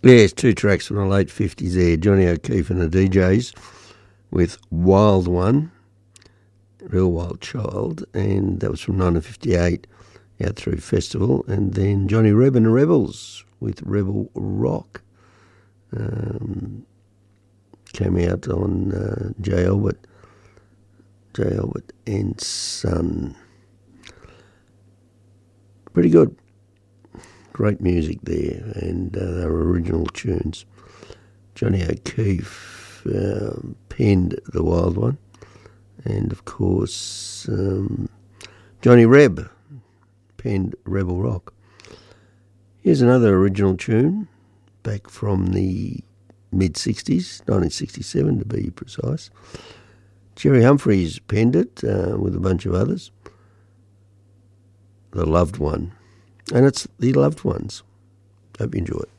Yes, two tracks from the late 50s there. Johnny O'Keefe and the DJs with Wild One, Real Wild Child, and that was from 1958 out through Festival. And then Johnny Reb and the Rebels with Rebel Rock. Came out on J. Albert and Son. Pretty good. Great music there, and they were original tunes. Johnny O'Keefe penned The Wild One, and of course Johnny Reb penned Rebel Rock. Here's another original tune back from the mid-60s, 1967 to be precise. Jerry Humphreys penned it with a bunch of others. The Loved One. And it's The Loved Ones. Hope you enjoy it.